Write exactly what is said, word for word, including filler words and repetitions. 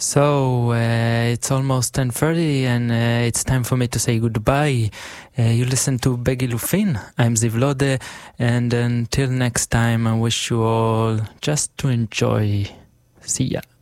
So, uh, it's almost ten thirty and uh, it's time for me to say goodbye. Uh, you listen to Beggy Lufin. I'm Ziv Lode, and until next time, I wish you all just to enjoy. See ya.